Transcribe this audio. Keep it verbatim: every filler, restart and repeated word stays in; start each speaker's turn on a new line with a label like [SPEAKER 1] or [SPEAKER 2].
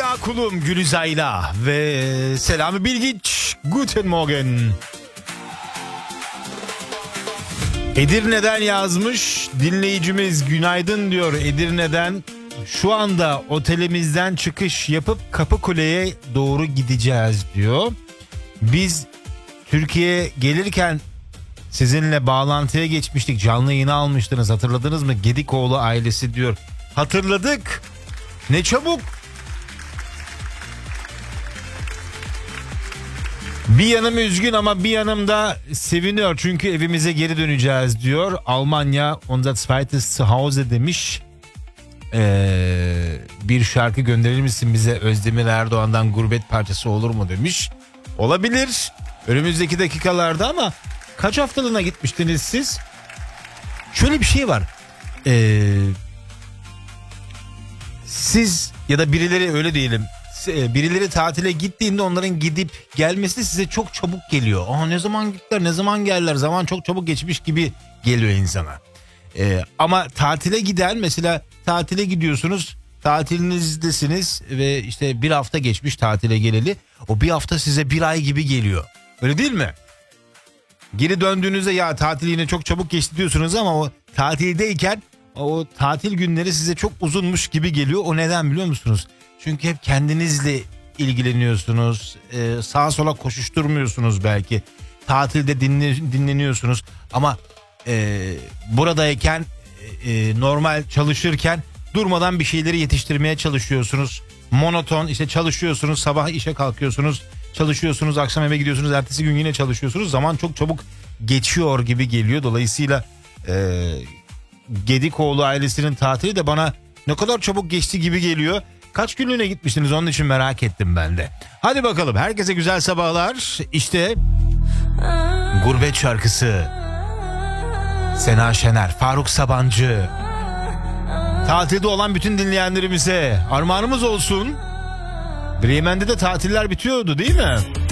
[SPEAKER 1] Hülya Kulum Gülizay'la ve Selami Bilgiç. Guten Morgen. Edirne'den yazmış dinleyicimiz, günaydın diyor Edirne'den. Şu anda otelimizden çıkış yapıp Kapıkule'ye doğru gideceğiz diyor. Biz Türkiye'ye gelirken sizinle bağlantıya geçmiştik, canlı yayını almıştınız, hatırladınız mı? Gedikoğlu ailesi diyor. Hatırladık. Ne çabuk. Bir yanım üzgün ama bir yanım da seviniyor çünkü evimize geri döneceğiz diyor. Almanya unser zweites Zuhause demiş. Ee, bir şarkı gönderir misin bize, Özdemir Erdoğan'dan Gurbet Parçası olur mu demiş. Olabilir önümüzdeki dakikalarda, ama kaç haftalığına gitmiştiniz siz? Şöyle bir şey var. Ee, siz ya da birileri, öyle diyelim, birileri tatile gittiğinde onların gidip gelmesi size çok çabuk geliyor. Aa, ne zaman gittiler, ne zaman geldiler, zaman çok çabuk geçmiş gibi geliyor insana. Ee, ama tatile giden, mesela tatile gidiyorsunuz, tatilinizdesiniz ve işte bir hafta geçmiş tatile geleli, o bir hafta size bir ay gibi geliyor. Öyle değil mi? Geri döndüğünüzde ya tatil yine çok çabuk geçti diyorsunuz ama o tatildeyken o tatil günleri size çok uzunmuş gibi geliyor. O neden biliyor musunuz? Çünkü hep kendinizle ilgileniyorsunuz. Ee, sağa sola koşuşturmuyorsunuz belki. Tatilde dinle, dinleniyorsunuz. Ama e, buradayken e, normal çalışırken durmadan bir şeyleri yetiştirmeye çalışıyorsunuz. Monoton, işte çalışıyorsunuz, sabah işe kalkıyorsunuz, çalışıyorsunuz, akşam eve gidiyorsunuz, ertesi gün yine çalışıyorsunuz. Zaman çok çabuk geçiyor gibi geliyor. Dolayısıyla e, Gedikoğlu ailesinin tatili de bana ne kadar çabuk geçti gibi geliyor. Kaç günlüğüne gitmiştiniz, onun için merak ettim ben de. Hadi bakalım, herkese güzel sabahlar. İşte Gurbet şarkısı. Sena Şener, Faruk Sabancı. Tatilde olan bütün dinleyenlerimize armağanımız olsun. Bremen'de de tatiller bitiyordu değil mi?